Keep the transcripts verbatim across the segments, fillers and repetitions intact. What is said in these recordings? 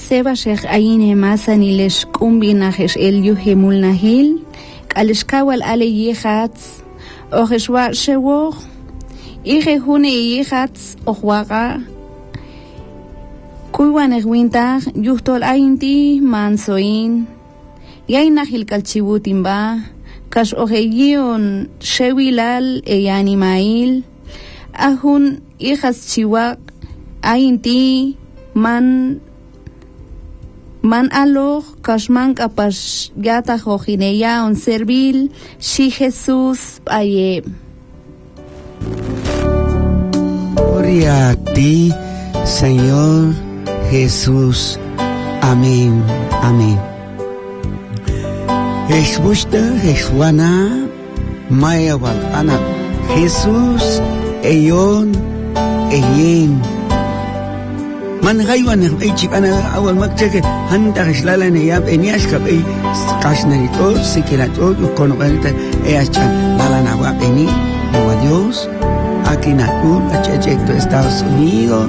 seba sheikh ayine masanilesh kumbinahesh el yuhemulnahil kalishkawal ale yihats oheshwa shewo ije hune yihats ohwaga kuywan egwintar yuhtol ainti mansoin yainahil kalchibutimba kash oheyion shewilal eyanimail ahun hijas chiwak ainti man man alo kashman kapash yata jojineya on servil shi Jesús aye. Gloria a ti, Señor Jesús. Amén. Amén. Esbushta Jeswana Maya wal ana Jesús eyon eyin man gaywan ay chikana awal magcheke handa xislala ne yab eniash kap ay kasnarito sikirato konobalta eachan lala na wa eni wa Dios aquí na kul achechecto Estados Unidos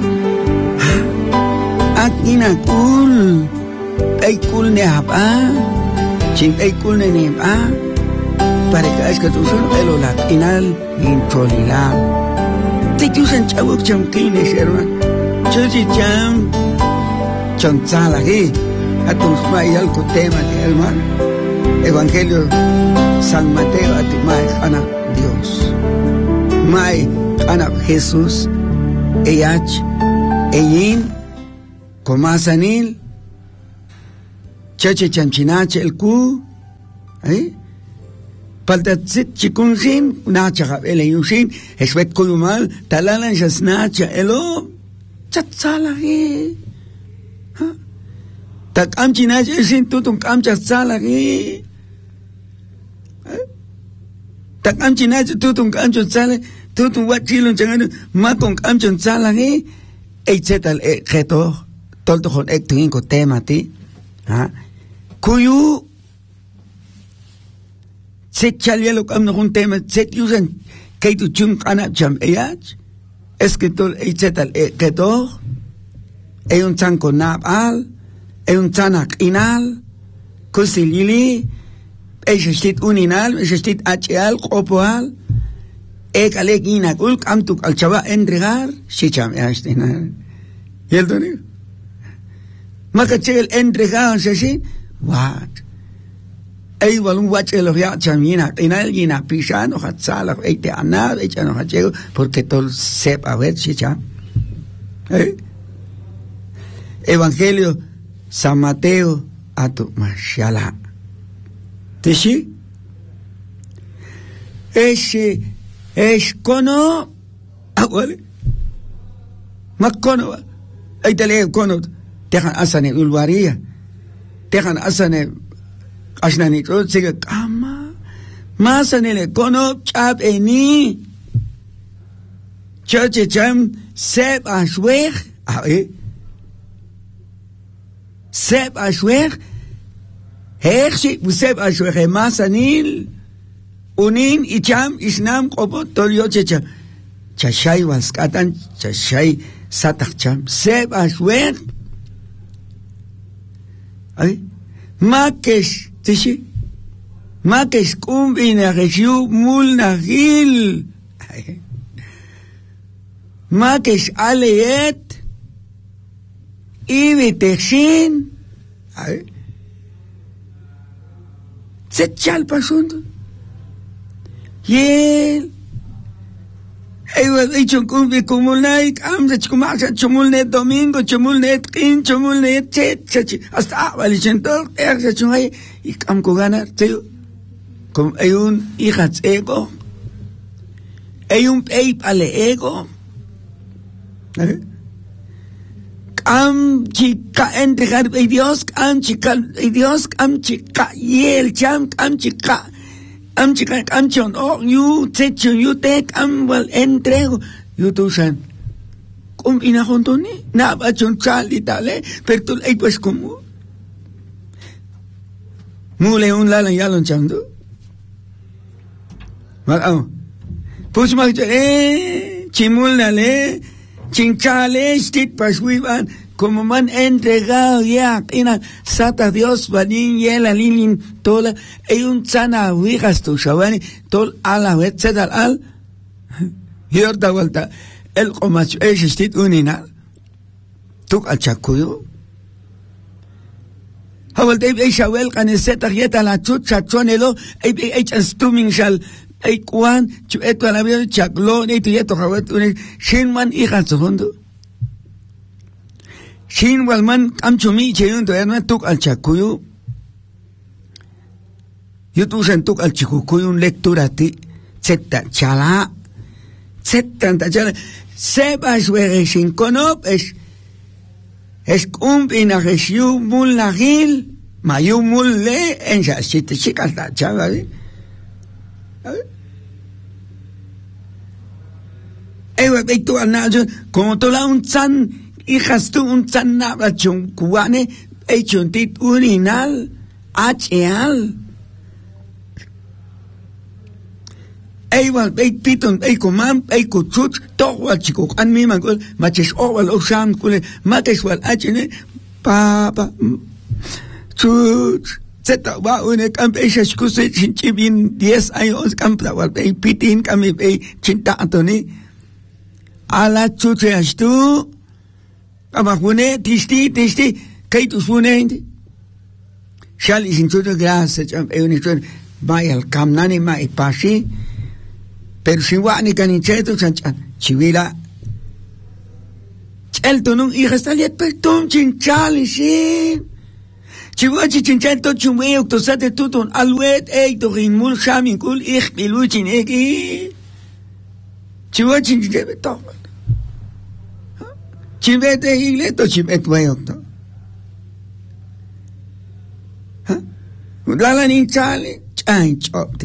aquí na kul ay kul ne haba chin ay kul ne ne ba para que es que tú son el latinal introlilal te usan chabuk cham kine sherman chochi cham cham sala he atum mai al tema de hermano evangelio San Mateo atumai ana Dios mai ana Jesús eyach eyin komasanil chochi cham chinach el ku eh paltatsit chikunjin nacha ele yushin eswet kulumal talalan jasnacha elo chatsala he ha tak amchina jesin tutun kamcha tsala he tak amchina tutun kamcha tsala tutun wachilun changan makon kamcha tsala he etzetal eto tolto con ektin ko temati ha kuyu set chalielo kam no un tema set usan que tu chum ana cham eyach es que tol etzetal eto e un chanko nabal e un chanak inal kusilili e shtit uninal e shtit achal qopoal e kalekina kul kam tu al chava entregar shicham eyachtina yeldoni makachel entregar shashi what ay walun wachelo ya chamina inal gina pisano hatsala ete anar echano hachego porque tol sep a ver chicha eh Evangelio San Mateo atu mashallah tishi ese es kono awale makono ay tele kono tejan asane ulwaria tejan asane asnani to siga kama masanele kono chap eni church cham sep ashwer ae sep ashwer hershi sep ashwer masanil unin icham isnam qobo tolyo checha chashay waskatan chashay satach cham sep ashwer ae makesh tishi makesh kumbina reshu mulnagil makesh aleyet ibitexin ay setchal pasunto yel aywa dicho kumbi kumulnay amza chumacha chumulnet domingo chumulnet kin chumulnet chet hasta valichento erza chumay y am ko ganar teo como hay un hijas ego hay un pay pale ego am chica entregar a Dios am chica a Dios am chica y el cham am chica am chica am chon oh you techo you take am well entrego you to san cum ina hontoni na ba chon chali dale pero tú hay pues como mule un lalan yalon chando mag am pues mag eh chimul dale Chinchales, tit paswiban, como man entregado ya, ina, sata Dios, vanin, yela, lilin, tola, hay un sana, wigas tu shabani, tol, ala, wet, sedal, al, yorta, vuelta, el comacho, es estit unina, tuk al chacuyo, hawal, ey, ey, shawel, caneseta, yeta, la chut, chachonelo, ey, ey, ey, chastumin, shal, ey, kuan, chu, eto, a la vida, chaklon, ey, tu, yeto, hawet, un, shinman, hija, segundo, Shin walman amchumi cheyun to erna tuk al chakuyu. Yo tu sen tuk al chikukuyu lectura ti zeta chala. Zeta ta chala. Seba shwere shin konop es es kump ina reshiu mul nagil mayu mul le en ja shite chikal ta chala. Ewa beitu al najo como tola un san hijas tú un zanaba chuncuane hecho un tit urinal acheal igual ei piton ei coman ei cuchuch todo chico an mi mangol maches oval o sham kule mates wal achene papa chuch zeta va une camp esas cosas chinchibin diez años camp wal ei pitin cam ei chinta antoni ala chuche astu Abahune, tisti, tisti, kaitus funende. Shall is in to the grass, such a unicorn by al camnani mai pashi. Persiwani can in cheto, such a chivila. Cheltonum, ihastaliet pertum chinchali shin. Chiwachi chinchelto chumeo to sate tuton alwet egg to in mul shamin kul ich biluchin eggy. Chiwachi chinchelto. Chibete igleto chibet wayokto. Ha? Lala nin chali, chan chopti.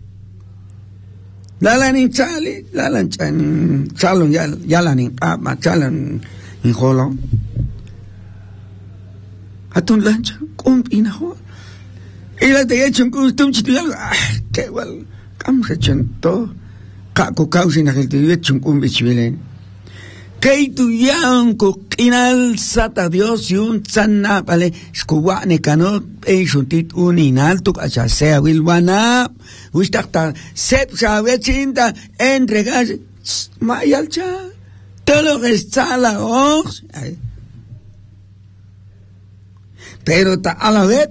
Lala nin chali, lala chan chalon yala nin ama chalan in holon. Atun lancha kump in ho. Ila te echon kustum chituyal. Ah, que wal kam se chento. Ka ko kausin akil te echon kump chwilen. Kay tu yang ko kinal sata Dios yun sana pale skuwane kano e shuntit uninal tuk acha sea wilwana ustakta sep sabecinta entregas mayalcha todo está la os pero ta a la vez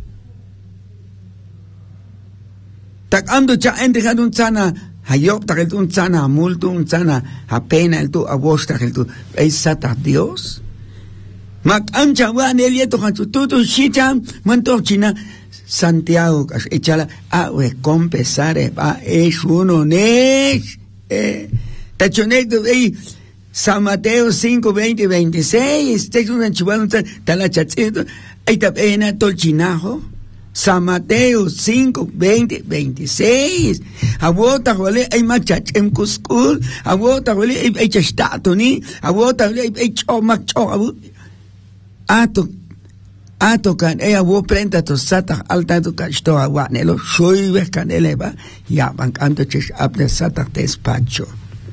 tak ando cha entregas un sana Hayop takil tu un sana, multu un sana, apena el tu, abos takil tu, es sata Dios. Mak ancha wan el yeto hanchu, tu tu shicham, manto china, Santiago, echala, a we compesare, pa, es uno, nesh, eh, tachonecto, eh, San Mateo cinco, veinte, veintiséis, te es un anchuano, talachachito, ahí tapena tolchinajo. San Mateo cinco, veinte, veintiséis. Abota huele ay machachem kuskul. Abota huele ay chastatoni. Abota huele ay chomak chokabu. Ato, ato kan ay abo prenta to satach alta to kachto awanelo. Shoyve kan eleva. Ya van kanto chesh apne satach despacho.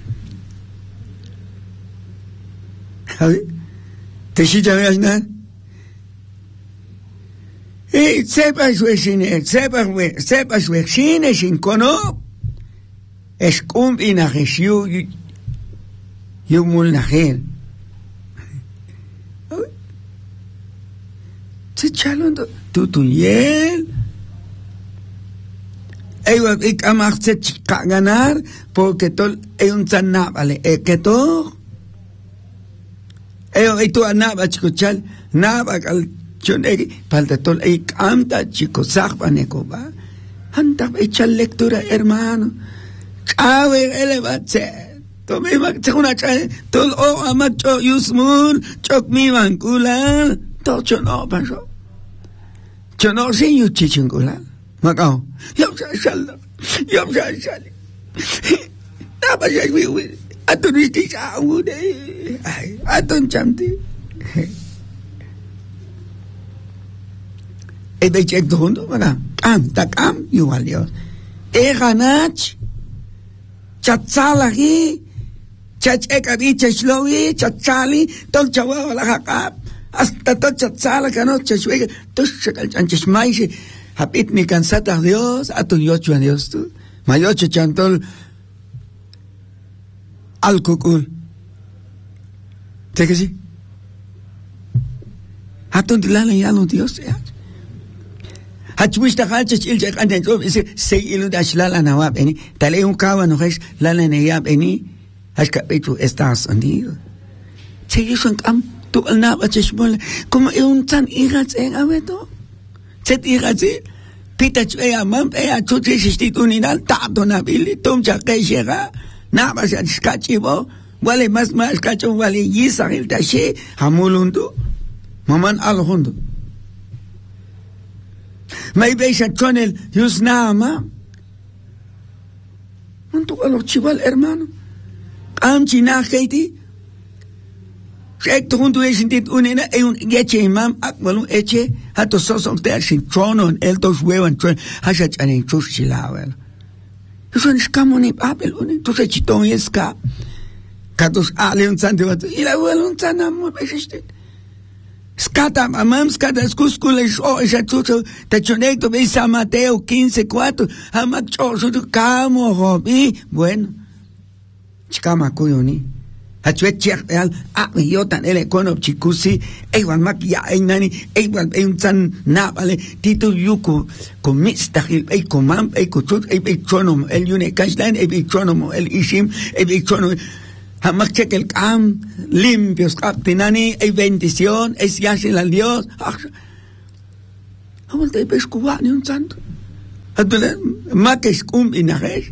¿Te shita veas na? Eh, sepas we shine, sepas we, sepas we shine shin kono. Es kum ina geshu yu mul nahen. Se chalon tu tu yel. Ewa ik amach se ganar porque tol e un zanab ale e que to. Ewa e tu anab achkuchal nab al chonegi falta tol e camta chico sagba nekoba. Hanta echa lectura hermano. Cabe elevatse. Tome mak una chan tol o amacho yusmul chok mi mankulal. To chono pasó. Chono sin yu chichungulal. Macao. Yo sal. Yo sal. Napa ya wi atun isti au de. Ai atun chamti. E de check dondo, mana. Am takam igual Dios. E ganach. Chatzala aquí. chacheka bicha shlowi chachali tol chawa la haqab hasta tol chatsala kano chashwega tushakal chanchishmaishi hapit mi cansata Dios a tu yocho a Dios tu mayocho chantol al kukul ¿te que sí? Hatun dilala ya no Dios ya Hachwishta halchach iljak anden job ise sei ilu dash lala nawab eni tale un kawa no hesh lala neyab eni hashka petu estás andido che yishun kam tu alnaba chishmol como e un tan irats en abeto chet iratsi pita chweya mam eya chuchi shishtit uninal tabdo nabili tum chake shega naba shkachibo wale mas mas kacho wale yisa el tashe hamulundu maman alhundu may beisha chonel yusnama mantu alo chival hermano am china keiti shek to hundu eshintit unina e un yeche imam akwalu eche hato sosok der shin tronon el dos wewan tron hasha chane chush chilawel yuson shkamoni apel unin to se chiton yeska katos ale un sante wat ila wel un sanam beshistit Skata mamam skata skuskule sho isha chucho tachonecto be San Mateo quince cuatro hamak choso tu kamo hobi bueno chikama kuyoni hachwet chek al a yotan ele kono chikusi ewan mak ya enani ewan un san nabale titu yuko komista hil e komam e kuchut e chonom el yune kashlan e chonom el ishim e chonom Hamak check el cam, limpios, captinani, hay bendición, es yashil al Dios. Hamal te ves cubani un santo. Atule, makes cum inajes.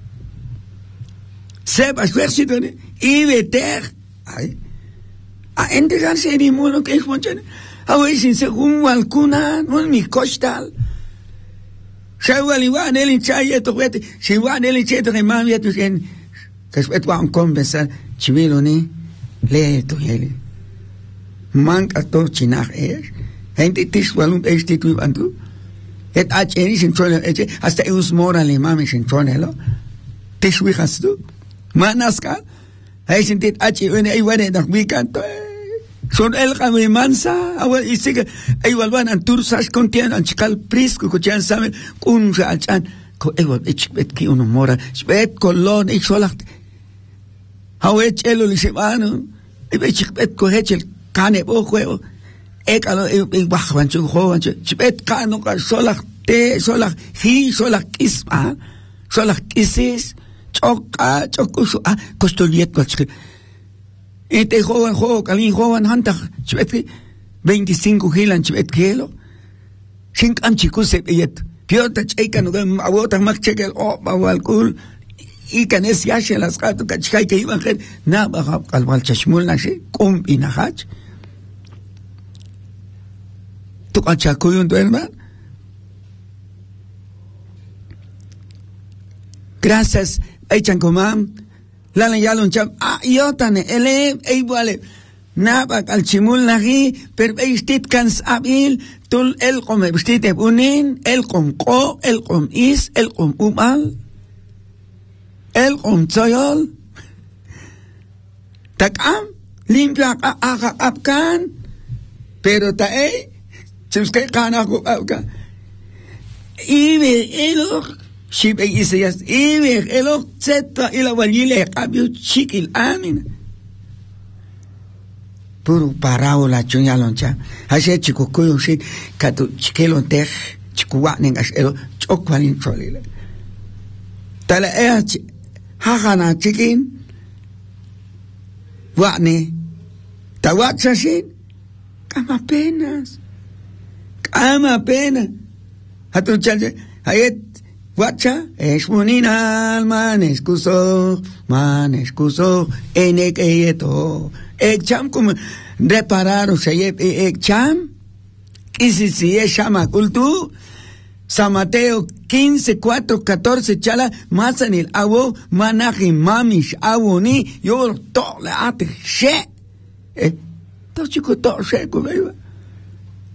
Sebas versitone, y veter. Ay, a ente gan se ni mulo que es monchane. A ver sin según alguna, no mi costal. Shawali wan el inchayeto, vete, si wan el inchayeto que mami tu gen. Kaswet wa ang konbensar chivilo ni le to hele mank ato chinach er hindi tis walum esti tu antu et ach eni sin trone eche hasta eus moral le mami sin trone lo tis wi hastu manaska hay sin tit ach ene ay wane dak wi kanto son el kami mansa awal isig ay walwan antur sas kontien an chikal pris ko chan sabe kun ja chan ko ewal ich bet ki uno mora bet kolon ich solach Hawech elo li shimano, ibe chikbet ko hechel kane bo juego, ekalo e bachwan chu jovan chu, chibet kano ka solach te, solach hi, solach kisma, solach kisis, choka, chokusu, ah, kostoliet ko chik. Ete jovan jovan, kalin jovan hantach, chibet veinticinco hilan chibet kelo, sink am chikuse beyet, piota cheka no gam awota mak chekel o bawal kul, y que es ya se las gato que chay que iban gente na baja al bal chashmul na she kum inahach tu achakuy un duerma gracias echan comam la la ya cham ah yo tan ele igual na ba al chimul nahi per beistit kans abil tul el qom beistit bunin el qom qo el qom is el qom umal El onzoyol takam limpia aga apkan pero tae chusque kana go apkan ibe elo shibe isayas ibe elo zeta ila walile kabio chikil amin puro parao la chunya loncha hashe chico koyo shit katu chikelo ter chikuwa ningas elo chokwalin trolile tala e Hagana chicken, Watney, Tawachashin, Kama penas, Kama pena. Hatun chalje, Hayet, Wacha, Esmunina, man excuso, man excuso, Enek eyeto, Ek cham como repararon, Sayep, Ek cham, Kisi si es chama kultu, San Mateo quince, cuatro, catorce, chala, masanil, awo, manaji, mamish, awoni, yo, to, la, ate, she, eh, to, chico, to, she, kubeba.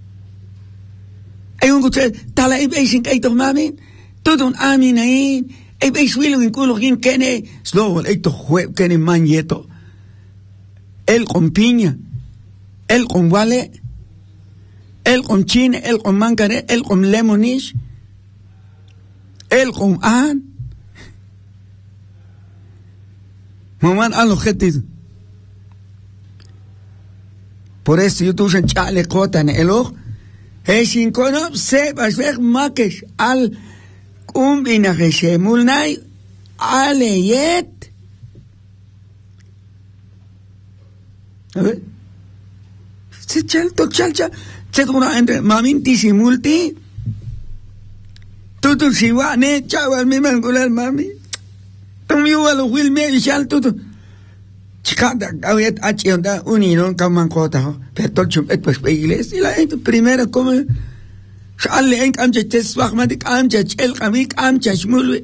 Ay, un gusto, tala, ibe, sin kaito, mami, todo un amin ahí, Ei veis wilo in culo quien kene, slow, eito jue, kene manyeto. El con piña, el con wale, el con chine, el con mancare, el con lemonish, el con an. Maman a los jetis. Por eso yo tuve un chale cota en el ojo. Es sin cono se va a ver maques al combinaje se mulnay aleyet. A ver. Se chal to chal chal. Se dura entre maminti si multi. Tutu si va ne chaval mi mangular mami. Tom yo a lo will me chal tutu. Chicada, avet achionda unino kaman kota, pero chum et pues iglesia y la gente primero como sale en camcha teswach madik amcha el kamik amcha shmul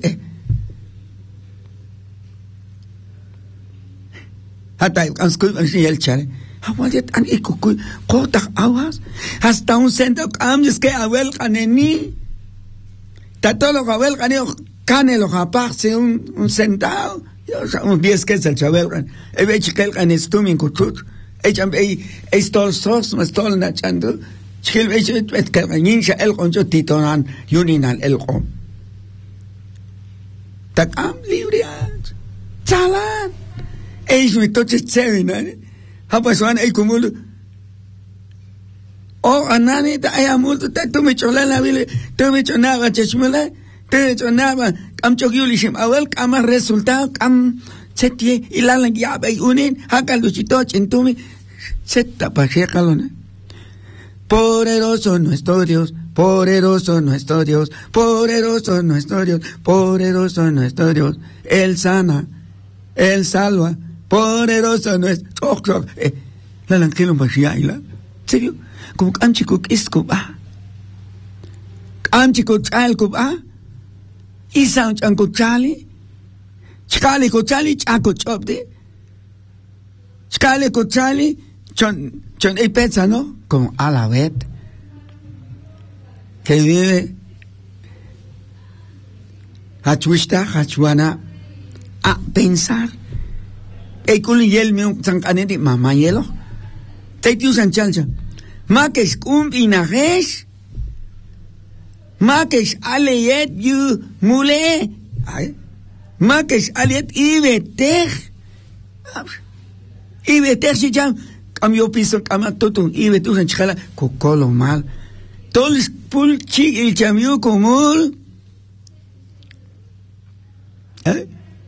hasta anskuy ansi el chale hawaliet an ikukuy kota awas hasta un centro amjes que awel kaneni tatolo awel kaneo canelo japarse un un centavo. Un diez que es el chaval, he hecho que el anestum en cuchut, ella me estol sos, me estol nachando, chil he hecho que el ninja el concho titonan, yuninal el com. Takam libriat, chalan, es mi toche chévina, hapasuan el cumulo. Oh, anani, ta hay amulto, ta tú me chola la vile, tú me chonaba cheshmula. Te sonaba am chogyulishim awel kama resultado am setie ilalang yabe unin hakaluchito chintumi seta pachekalona. Poderoso nuestro Dios, poderoso nuestro Dios, poderoso nuestro Dios, poderoso nuestro Dios. Él sana, él salva, poderoso nuestro Dios. Eh, la langelo pashiaila. ¿Serio? Como am chikuk iskuba. Am chikuk alkuba. Isang chanko chali, chkali ko chali chanko chopde, chkali ko chali chon chon e pensa no como a la vez que vive hachuista hachuana a pensar e kuli yel mi un sankaneti mama yelo te tiu san chalcha makes kumbinajes. Makes aleyet yu mule, makes aleyet ibeter, ibeter si jam cambio piso cama todo ibetu en chala cocolo mal, todos pul chi el chamio comul, eh,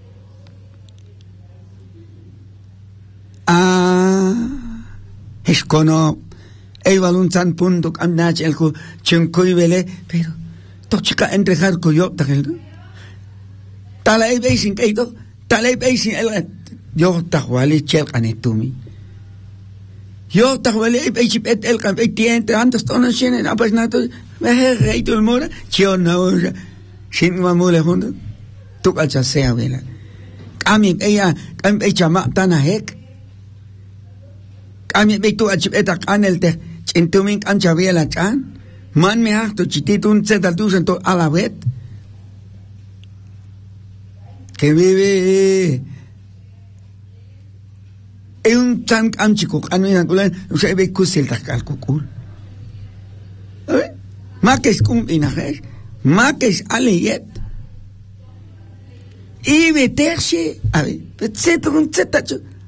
ah, es cono, el balón san punto camnach el co chuncoy vele, pero chica entregar coyo tajel tala e beisin kaito tala e beisin el yo tajwali chel kanetumi yo tajwali e beisin et el kan etien tantos tonos shinen apas nato me reito el mora chio no shin mamule junto tu calcha sea vela kami ella kami e chama tana hek kami be tu achip eta kanel te chintumin kancha vela chan man me harto chitito un zeta tu sento a la vez que vive es un tan anchico anuina culan o sea ve kusil ta calcul eh makes kum inajes makes aleyet y veterse a ver zeta un zeta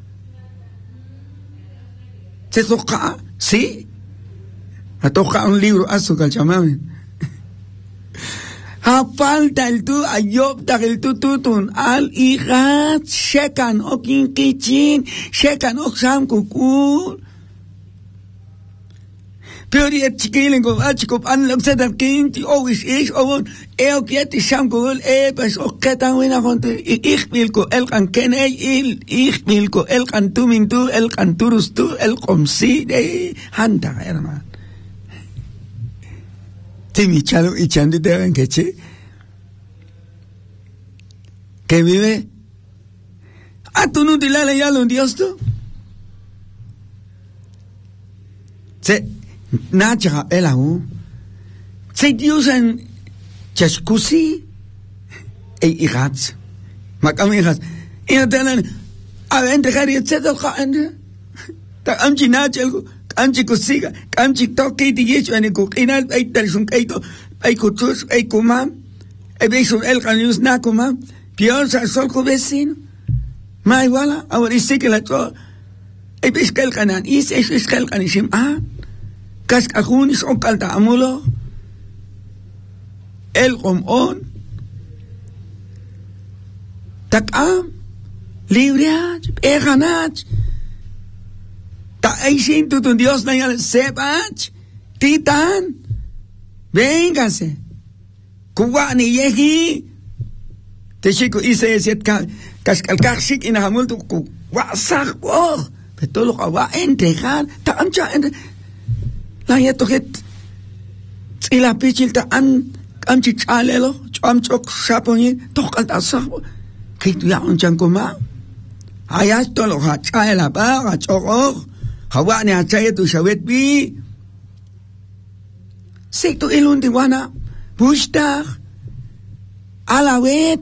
se toca sí. A tocar un libro azúcar chamame. A falta el tu ayopta el tu tutun al hija shekan o kin kichin shekan o sam kuku. Pero die chiquilen go achiko an lo set up king die always is o el kiet die sam go e pas o ketan wina honte ich will ko el kan ken el ich will ko el kan tu min tu el kan turus tu el komsi de handa hermano. Mi chalo y chandi te ven que che que vive a tu no te la ya lo Dios tú se nacha el aún se Dios en chascusi Ey hijas. Macam hijas. Ina tanan. A ver, entre jari etcétera. Ande. Ta amchi nachel. Amchi kusiga. Amchi toki diyecho ane kukinal. Ay talsun kaito. Ay kutus. Ay kumam. Ay beso el kanyus na kumam. Pior sa sol ko vecino. Ma iguala. Ahora dice que la to. Ay bes kel kanan. Is es es kel kanishim. Ah. Kas kahunis o kalta amulo. El comón. Takam. Libreach. Ejanach. Ta ay siento tu Dios na yal sepach. Titan. Véngase. Kuwa ni yehi. Te chico ise eset ka. Kas kalkaksik inahamulto ku. Wasak po. Petolo ka wa entregar. Ta amcha entre. La yeto het. Ila pichil ta an. Amchi chalelo. Amchok saponi. Tokal ta sakbo. Kitu ya unchan kuma. Hayat tolo ha chala ba. Ha chokok. Hawa ni ha chayetu shawet bi. Sekto ilun diwana. Bushtag. Alawet.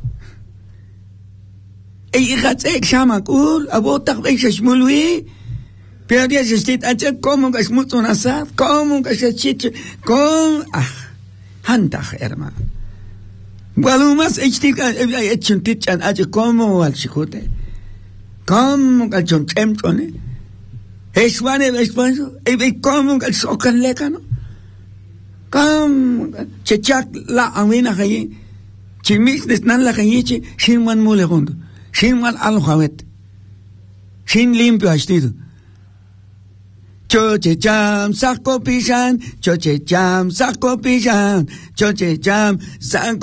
Ey ikhatsek shamakul. Abotak bay shashmulwi. Pero ya se estit acha como que es mucho nasar. Como que se chiche. Como. Ah. Hantaj, hermano. Gualumas echtika. Echun tichan acha como al chicote. Como que al chonchemchone. Eswane vespanso. Ey como que al socan lecano. Kam chechak la awina khayi chimik desnan la khayi chi shinman mule gondo shinman al khawet shin limpio astido choche cham sako pishan choche cham sako pishan choche cham sako